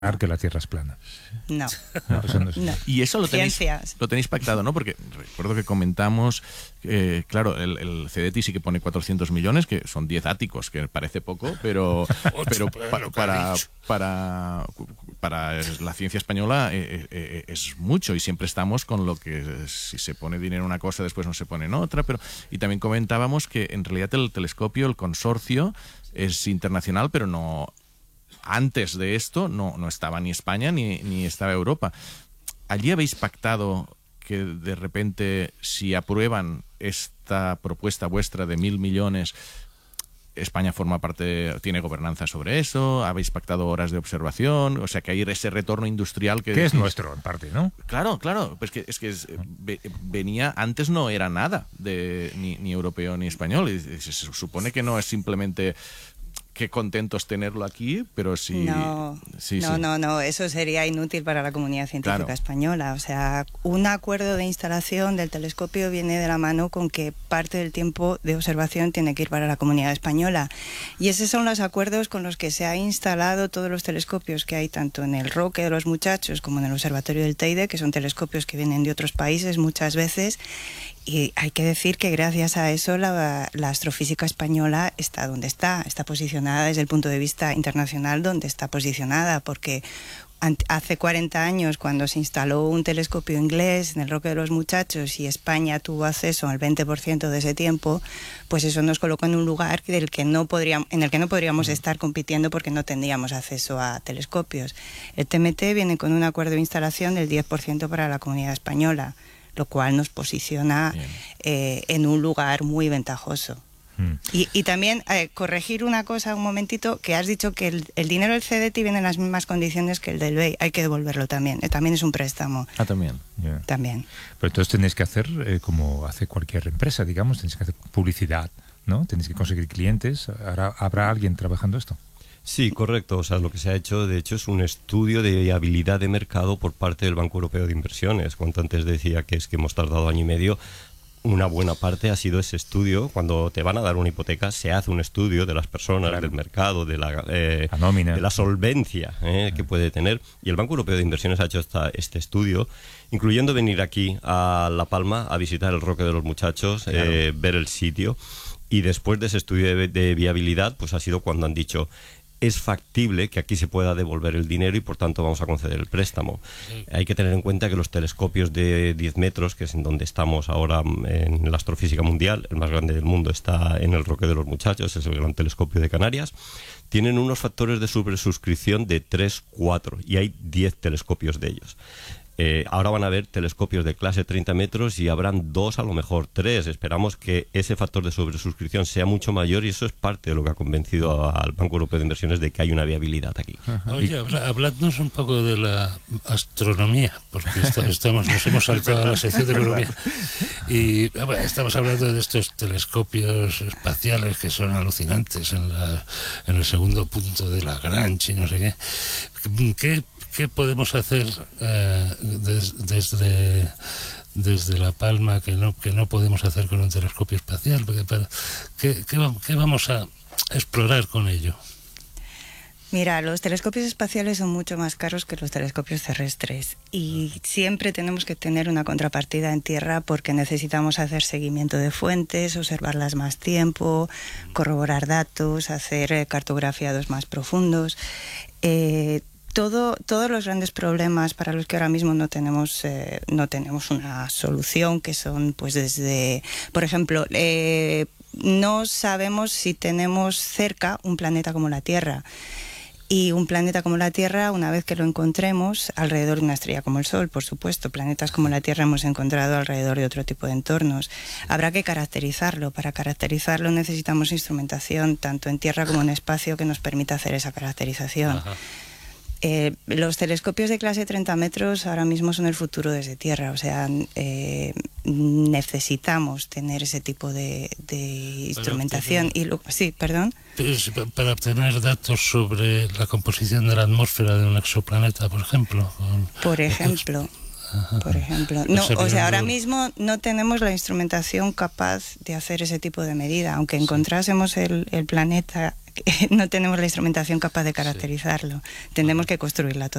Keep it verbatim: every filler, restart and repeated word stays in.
que la Tierra es plana. No. No, eso no es... no. Y eso lo tenéis, Ciencias. lo tenéis pactado, ¿no? Porque recuerdo que comentamos, eh, claro, el, el C D T sí que pone cuatrocientos millones, que son diez áticos, que parece poco, pero, pero pa, para, para, para la ciencia española eh, eh, es mucho, y siempre estamos con lo que si se pone dinero en una cosa, después no se pone en otra. Pero y también comentábamos que en realidad el telescopio, el consorcio, es internacional, pero no... Antes de esto no, no estaba ni España ni, ni estaba Europa. ¿Allí habéis pactado que de repente, si aprueban esta propuesta vuestra de mil millones, España forma parte, tiene gobernanza sobre eso? ¿Habéis pactado horas de observación? O sea, que hay ese retorno industrial que... Que es nuestro, en parte, ¿no? Claro, claro. Pues que, es que es, venía... Antes no era nada de ni, ni europeo ni español. Y se supone que no es simplemente... Qué contentos tenerlo aquí, pero sí... No, sí, no, sí. no, no, eso sería inútil para la comunidad científica Claro. española. O sea, un acuerdo de instalación del telescopio viene de la mano con que parte del tiempo de observación tiene que ir para la comunidad española. Y esos son los acuerdos con los que se han instalado todos los telescopios que hay tanto en el Roque de los Muchachos como en el Observatorio del Teide, que son telescopios que vienen de otros países muchas veces. Y hay que decir que gracias a eso la, la astrofísica española está donde está, está posicionada desde el punto de vista internacional donde está posicionada, porque hace cuarenta años, cuando se instaló un telescopio inglés en el Roque de los Muchachos y España tuvo acceso al veinte por ciento de ese tiempo, pues eso nos colocó en un lugar del que no podríamos, en el que no podríamos estar compitiendo porque no tendríamos acceso a telescopios. El T M T viene con un acuerdo de instalación del diez por ciento para la comunidad española, lo cual nos posiciona eh, en un lugar muy ventajoso. Mm. Y, y también eh, corregir una cosa un momentito, que has dicho que el, el dinero del C D T viene en las mismas condiciones que el del B E I, hay que devolverlo también, eh, también es un préstamo. Ah, también. Yeah. También. Pero entonces tenéis que hacer eh, como hace cualquier empresa, digamos, tenéis que hacer publicidad, ¿no? Tenéis que conseguir clientes. ¿Habrá, habrá alguien trabajando esto? Sí, correcto. O sea, lo que se ha hecho, de hecho, es un estudio de viabilidad de mercado por parte del Banco Europeo de Inversiones. Cuanto antes decía que es que hemos tardado año y medio, una buena parte ha sido ese estudio. Cuando te van a dar una hipoteca, se hace un estudio de las personas, claro, del mercado, de la, eh, la nómina, de la solvencia eh, que puede tener. Y el Banco Europeo de Inversiones ha hecho esta, este estudio, incluyendo venir aquí a La Palma a visitar el Roque de los Muchachos, claro, eh, ver el sitio. Y después de ese estudio de, de viabilidad, pues ha sido cuando han dicho... es factible que aquí se pueda devolver el dinero y por tanto vamos a conceder el préstamo. Sí. Hay que tener en cuenta que los telescopios de diez metros, que es en donde estamos ahora en la astrofísica mundial, el más grande del mundo está en el Roque de los Muchachos, es el gran telescopio de Canarias, tienen unos factores de sobresuscripción de tres, cuatro y hay diez telescopios de ellos. Eh, ahora van a haber telescopios de clase treinta metros y habrán dos, a lo mejor tres. Esperamos que ese factor de sobresuscripción sea mucho mayor y eso es parte de lo que ha convencido al Banco Europeo de Inversiones de que hay una viabilidad aquí. Oye, habladnos un poco de la astronomía, porque estamos, nos hemos saltado a la sección de economía. Y bueno, estamos hablando de estos telescopios espaciales que son alucinantes en, la, en el segundo punto de Lagrange y no sé qué. ¿Qué ¿Qué podemos hacer eh, des, desde, desde La Palma que no, que no podemos hacer con un telescopio espacial? Porque para, ¿qué, qué, ¿Qué vamos a explorar con ello? Mira, los telescopios espaciales son mucho más caros que los telescopios terrestres y siempre tenemos que tener una contrapartida en tierra porque necesitamos hacer seguimiento de fuentes, observarlas más tiempo, corroborar datos, hacer cartografiados más profundos. Eh, Todo, todos los grandes problemas para los que ahora mismo no tenemos eh, no tenemos una solución, que son pues desde, por ejemplo, eh, no sabemos si tenemos cerca un planeta como la Tierra. Y un planeta como la Tierra, una vez que lo encontremos, alrededor de una estrella como el Sol, por supuesto, planetas como la Tierra hemos encontrado alrededor de otro tipo de entornos. Habrá que caracterizarlo. Para caracterizarlo necesitamos instrumentación, tanto en tierra como en espacio, que nos permita hacer esa caracterización. Ajá. Eh, los telescopios de clase treinta metros ahora mismo son el futuro desde Tierra, o sea, eh, necesitamos tener ese tipo de, de instrumentación. Y lo, sí, perdón. Para obtener datos sobre la composición de la atmósfera de un exoplaneta, por ejemplo. Con... Por ejemplo. Ajá. Por ejemplo. No, o sea, ahora mismo no tenemos la instrumentación capaz de hacer ese tipo de medida. Aunque encontrásemos el, el planeta no tenemos la instrumentación capaz de caracterizarlo. Tenemos que construirla